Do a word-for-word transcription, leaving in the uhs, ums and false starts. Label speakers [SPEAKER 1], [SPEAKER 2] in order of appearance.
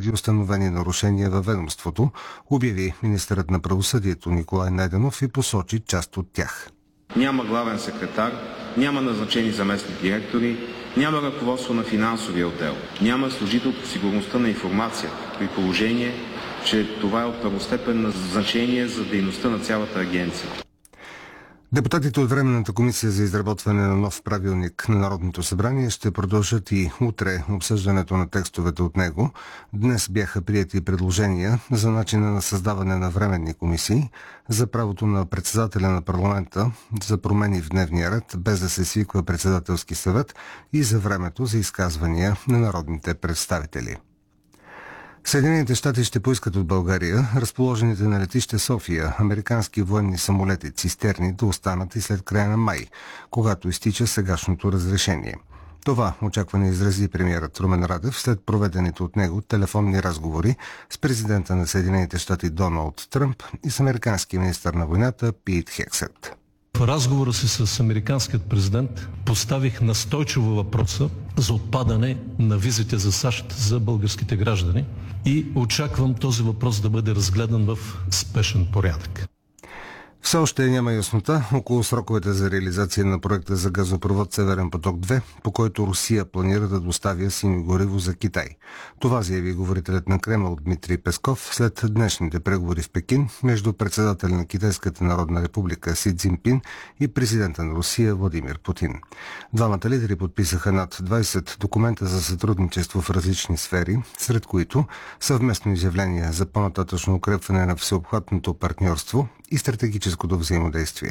[SPEAKER 1] заради установени нарушения във ведомството, обяви министърът на правосъдието Николай Найденов и посочи част от тях.
[SPEAKER 2] Няма главен секретар, няма назначени заместник директори, няма ръководство на финансовия отдел, няма служител по сигурността на информацията, при положение, че това е от първостепенно значение за дейността на цялата агенция.
[SPEAKER 1] Депутатите от Временната комисия за изработване на нов правилник на Народното събрание ще продължат и утре обсъждането на текстовете от него. Днес бяха приети предложения за начина на създаване на временни комисии, за правото на председателя на парламента за промени в дневния ред, без да се свиква председателски съвет, и за времето за изказвания на народните представители. Съединените щати ще поискат от България разположените на летище София американски военни самолети цистерни да останат и след края на май, когато изтича сегашното разрешение. Това очакване изрази премиерът Румен Радев след проведените от него телефонни разговори с президента на Съединените щати Доналд Тръмп и с американския министър на войната Пит Хексет.
[SPEAKER 3] В разговора си с американският президент поставих настойчиво въпроса за отпадане на визите за САЩ за българските граждани и очаквам този въпрос да бъде разгледан в спешен порядък.
[SPEAKER 1] Все още няма яснота около сроковете за реализация на проекта за газопровод Северен поток-две, по който Русия планира да доставя синьо гориво за Китай. Това заяви говорителят на Кремъл Дмитрий Песков след днешните преговори в Пекин между председателя на Китайската народна република Си Цзинпин и президента на Русия Владимир Путин. Двамата лидери подписаха над двайсет документа за сътрудничество в различни сфери, сред които съвместно изявление за по-нататъчно укрепване на всеобхватното партньорство и стратегическото взаимодействие.